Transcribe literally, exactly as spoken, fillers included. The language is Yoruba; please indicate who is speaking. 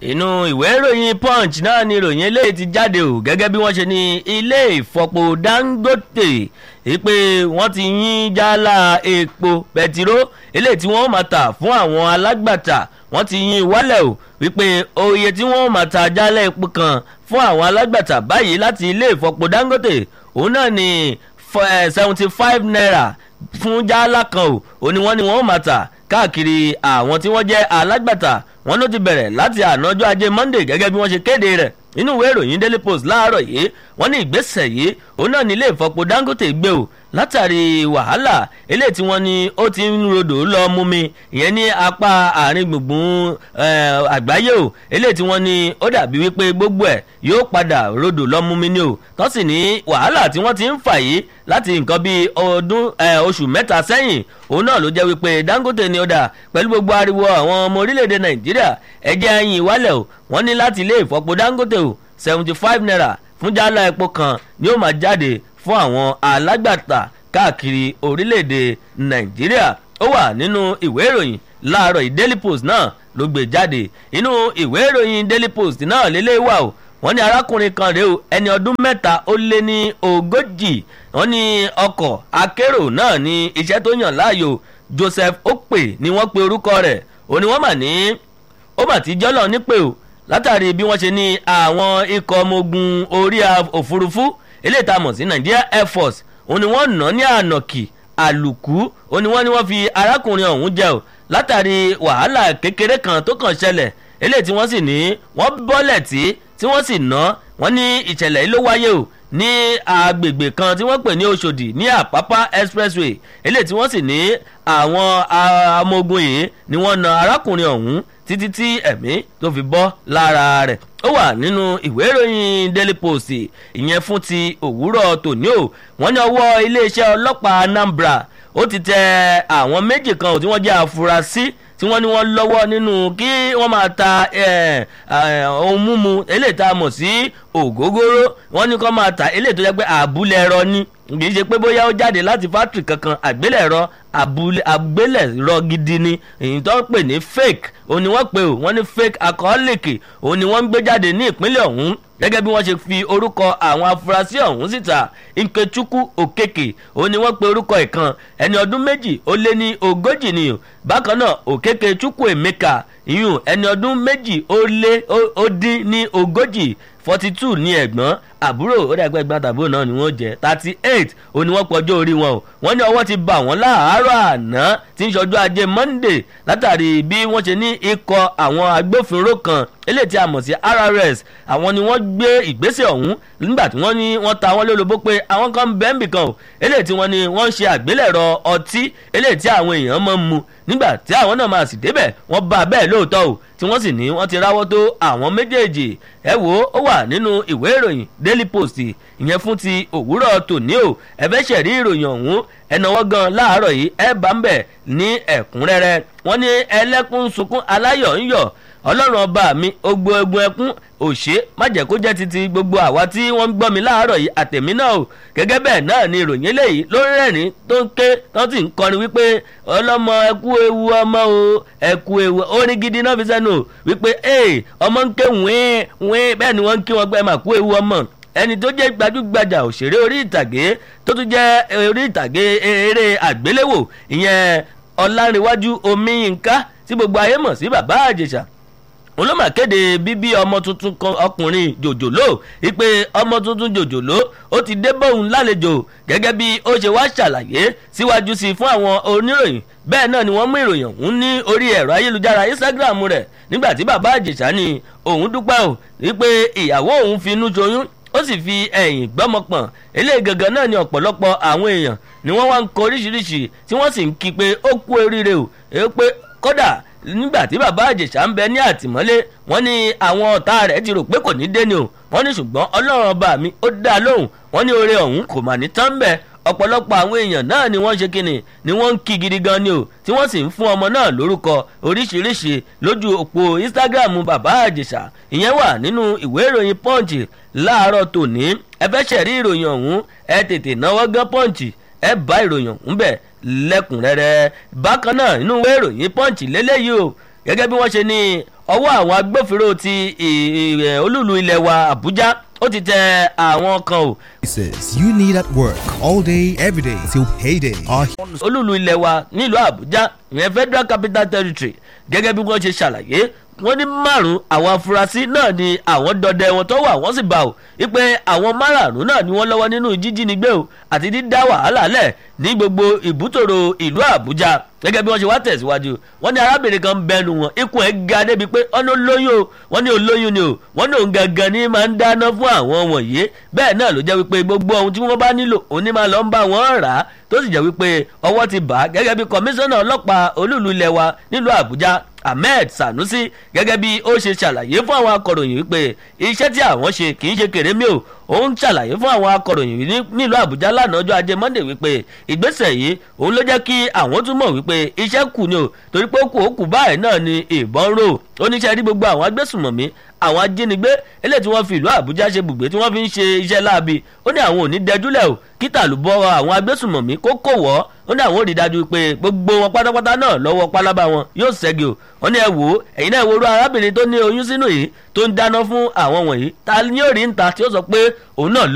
Speaker 1: inú ìwé ìròyìn punch náà ni ìròyìn eléyìí ti jáde o gẹ́gẹ́ bí wọ́n ṣe ní ilé ìfọpo Dangote pé wọ́n ti yín jálá epo pẹtiró eléyìí tí wọ́n máa tà fún àwọn alágbàtà wọ́n ti yín wálẹ̀ o wípé oye tí wọ́n máa ta jálá epo kan fún àwọn alágbàtà báyìí láti ilé ìfọpo Dangote òun náà ni seventy five naira fún jálá kan o òun ni wọ́n ní wọ́n máa tà káàkiri àwọn tí wọ́n jẹ́ alágbàtà wọn ló ti bẹ̀rẹ̀ láti àná ọjọ́ ajé Monday gẹ́gẹ́ bí wọ́n ṣe kéde rẹ̀ nínú ìwé ìròyìn Daily Post láàárọ̀ yìí wọ́n ní ìgbésẹ̀ yìí òun náà ní ilé ìfọpo Dangote gbé o látàrí wàhálà eléyìí tí wọ́n ní ó ti ń rodò lọ mú mi ìyẹn ní apá àárín gbùngbùn àgbáyé o eléyìí tí wọ́n ní ó dàbí wípé gbogbo ẹ̀ yóò padà rodò lọ mú mi ní o tó sì ní wàhálà tí wọ́n ti ń fà yìí láti nǹkan bíi ọdún oṣù mẹ́ta sẹ́yìn òun náà ló jẹ́ wípé Dangote ni ó dà pẹ̀lú gbogbo ariwo àwọn ọmọ orílẹ̀-èdè Nàìjíríà ẹ̀jẹ̀ ẹ̀yìn wálẹ̀ o wọ́n ní láti ilé ìfọpo Dangote o seventy five naira fún jálá epo kan ni ó máa jáde fún àwọn alágbàtà káàkiri orílẹ̀-èdè Nàìjíríà ó wà nínú ìwé ìròyìn láàárọ̀ yìí Daily Post náà ló gbé jáde inú ìwé ìròyìn Daily Post náà lélẹ́yìí wà o wọ́n ní arákùnrin kan rèé o ẹni ọdún mẹ́ta ó lé ní ogójì wọ́n ní ọkọ̀ akérò náà ní iṣẹ́ tó yàn láàyò Joseph Okpe ni wọ́n pe orúkọ rẹ̀ òní wọ́n mà ní ó mà ti jọ́lọ̀ nípè o látàrí bí wọ́n ṣe ní àwọn ikọ̀ ọmọ ogun orí òfurufú eléyìí tá a mọ̀ sí Nigeria Air Force òní wọ́n nà ní ànàkì àlùkù òní wọ́n ní wọ́n fi arákùnrin ọ̀hún jẹ o látàrí wàhálà kékeré kan tó kàn ṣẹlẹ̀ eléyìí tí wọ́n sì ní wọ́n bọ́lẹ̀ tí tí wọ́n sì ná wọ́n ní ìṣẹ̀lẹ̀ yìí ló wáyé o ní agbègbè kan tí wọ́n pè ní Òṣòdì ní Àpápá Expressway eléyìí tí wọ́n sì ní àwọn ọmọ ogun yìí ni wọ́n na arákùnrin ọ̀hún títí tí ẹ̀mí tó fi bọ́ lára rẹ̀ ó wà nínú ìwé ìròyìn Daily Post ìyẹn fún ti òwúrọ̀ tòní o wọ́n ní ọwọ́ iléeṣẹ́ ọlọ́pàá Anambra ó ti tẹ àwọn méjì kan tí wọ́n jẹ́ afurasí tí wọ́n ní wọ́n lọ́wọ́ nínú kí wọ́n máa ta ohun mímu eléyìí tá a mọ̀ sí ògógóró wọ́n ní kó máa ta eléyìí tó jẹ́ pé àbúlẹ̀rọ ni kì í ṣe pé bóyá ó jáde láti fátìrì kankan àgbélẹ̀rọ àgbélẹ̀rọ gidi ni èyí tó ń pè ní fake òun ni wọ́n pè ó wọ́n ní fake alcoholic òun ni wọ́n ń gbé jáde ní ìpínlẹ̀ ọ̀hún gẹ́gẹ́ bí wọ́n ṣe fi orúkọ àwọn afurasí ọ̀hún síta Nkechukwu Okeke òun ni wọ́n pe orúkọ ìkan ẹni ọdún méjì ó lé ní ogójì ni bákan náà Okeke Chukwu Emeka ìyún ẹni ọdún méjì ó lé ó dín ní ogójì forty two ní ẹ̀gbọ́n àbúrò ó dàgbẹ́ ẹ̀gbọ́n àtàbúrò náà ni wọ́n jẹ́ thirty eight ó ní wọ́n pọ̀jọ́ orí wọn o wọ́n ní ọwọ́ ti bà wọ́n láàárọ̀ àná tí ń ṣọjọ́ ajé Monday látàrí bí wọ́n ṣe ní ikọ̀ àwọn agbófinró kan eléyìí tí a mọ̀ sí R R S àwọn ni wọ́n gbé ìgbésẹ̀ ọ̀hún nígbà tí wọ́n ní wọ́n ta wọ́n lólobó pé àwọn kan bẹ́ẹ̀nbì kan o eléyìí tí wọ́n ní wọ́n ń ṣe àgbélẹ̀rọ ọtí eléyìí tí àwọn èèyàn máa ń mu nígbà tí àwọn náà máa sì débẹ̀ wọ́n bá bẹ́ẹ̀ lóòótọ́ o tí wọ́n sì ní wọ́n ti ráwọ́ tó àwọn méjèèjì ẹ wo ó wà nínú ìwé ìròyìn Daily Post ìyẹn fún ti òwúrọ̀ tòní o ẹ fẹ́ ṣẹ̀rí ìròyìn ọ̀hún ẹnáwó gan láàárọ̀ yìí ẹ bá ń bẹ̀ ní ẹ̀kúnrẹ́rẹ́ wọ́n ní ẹlẹ́kùn sunkún aláyọ̀ ń yọ̀ ọlọ́run ọba mi ogbó egun ẹkún òṣè má jẹ́ kó jẹ́ títí gbogbo àwa tí wọ́n ń gbọ́ mi láàárọ̀ yìí àtẹ̀mí náà o gẹ́gẹ́ bẹ́ẹ̀ náà ni ìròyìn eléyìí lórí rẹ̀rín tó ń ké tó sì ń kọrin wípé ọlọ́mọ ẹkú ewu ọmọ o ẹkú ewu orin gidi náà fi sẹ́nu o wípé ee ọmọ ń ké wín wín bẹ́ẹ̀ ni wọ́n ń kí wọn gbẹ́ mà kú ewu ọmọ ẹni tó jẹ́ gbajúgbajà òṣèré orí ìtàgé tó tún jẹ́ orí ìtàgé eré àgbéléwò ìyẹn Ọlárìnwájú Omiyinka tí gbogbo ayé mọ̀ sí Bàbá Àjèṣà òun ló mà kéde bíbí ọmọ tuntun kan ọkùnrin jòjòló wípé ọmọ tuntun jòjòló ó ti dé bóun lálejò gẹ́gẹ́ bí ó ṣe wá ṣàlàyé síwájú sí fún àwọn oníròyìn bẹ́ẹ̀ náà ni wọ́n mú ìròyìn ọ̀hún ní orí ẹ̀rọ ayélujára Instagram rẹ̀ nígbà tí Bàbá Àjèṣà ní òun dúpẹ́ o wípé ìyàwó òun fi inú joyún ó sì fi ẹ̀yìn gbọ́mọpọ̀n eléyìí gangan náà ni ọ̀pọ̀lọpọ̀ àwọn èèyàn ni wọ́n wá ń kọ oríṣiríṣi tí wọ́n sì ń kí pé ó kú oríire o èyí pé kódà nígbà tí Bàbá Àjèṣà ń bẹ ní àtìmọ́lé wọ́n ní àwọn ọ̀tá rẹ̀ ti rò pé kò ní dé ni o wọ́n ní ṣùgbọ́n Ọlọ́run ọba mi ó dá lóhùn wọ́n ní oore ọ̀hún kò mà ní tán bẹ́ẹ̀ ọ̀pọ̀lọpọ̀ àwọn èèyàn náà ni wọ́n ṣe kíni ni wọ́n ń kí gidi gan ni o tí wọ́n sì ń fún ọmọ náà lórúkọ oríṣiríṣi lójú òpó Instagram Bàbá Àjèṣà ìyẹn wà nínú ìwé ìròyìn Punch láàárọ̀ tòní ẹ fẹ́ ṣẹ̀rí ìròyìn ọ̀hún ẹ tètè náwó gán Punch ẹ bá ìròyìn ọ̀hún bẹ̀ lẹ́kùnrẹ́rẹ́ bákan náà nínú ìwé ìròyìn Punch lélẹ́yìí o gẹ́gẹ́ bí wọ́n ṣe ní ọwọ́ àwọn agbófinró ti olúùlú ilẹ̀ wa Àbújá ó ti tẹ àwọn kan o.
Speaker 2: You need at work all day every day till payday.
Speaker 1: olúùlú ilẹ̀ wa nílùú Àbújá ìyẹn Federal Capital Territory gẹ́gẹ́ bí wọ́n ṣe ṣàlàyé wọ́n ní márùn-ún àwọn afurasí náà ni àwọn dọdẹ wọn tó wà wọ́n sì bá o wípé àwọn márùn-ún náà ni wọ́n lọ́wọ́ nínú jíjínigbé o àti dídá wàhálà lẹ̀ ní gbogbo ìbútòrò ìlú Àbújá gẹ́gẹ́ bí wọ́n ṣe wá tẹ̀síwájú wọ́n ní arábìnrin kan bẹnu wọn ikùn ẹ̀ ga débi pé ọ̀nà olóyún o wọ́n ní olóyún ni o wọ́n ní òun gangan ní máa ń dáná fún àwọn wọ̀nyí bẹ́ẹ̀ náà ló jẹ́ wípé gbogbo ohun tí wọ́n bá nílò òun ní máa lọ ń bá wọn rà á tó sì jẹ́ wípé ọwọ́ ti bà á gẹ́gẹ́ bí kọmíṣánná ọlọ́pàá olúùlú ilẹ̀ wa nílùú Àbújá Ahmed Sanusi gẹ́gẹ́ bí ó ṣe ṣàlàyé fún àwọn akọ̀ròyìn wípé iṣẹ́ tí àwọn ṣe kì í ṣe kèrémí o òun ṣàlàyé fún àwọn akọ̀ròyìn nílùú Àbújá lánàá ọjọ́ ajé Monday wípé ìgbésẹ̀ yìí òun ló jẹ́ kí àwọn tún mọ̀ wípé iṣẹ́ kù ni o torí pé ó kù ó kù báyìí náà ni ìbọn rò oníṣẹ́ rí gbogbo àwọn agbésùnmọ̀mí àwọn ajínigbé eléyìí tí wọ́n fi ìlú Àbújá ṣe bùgbé tí wọ́n fi ń ṣe iṣẹ́ láabi ó ní àwọn ò ní dẹjúlẹ̀ o kíta ló bọ́ àwọn agbésùnmọ̀mí kó kò wọ́ ó ní àwọn ò rí dájú pé gbogbo wọn pátápátá náà lọ́wọ́ pálábá wọn yóò ṣẹ́gi o wọ́n ní ẹ wò ó ẹ̀yin náà wo ru arábìnrin tó ní oyún sínú yìí tó ń dáná fún àwọn wọ̀nyí ta ni yóò rí ń ta tí ó sọ pé òun náà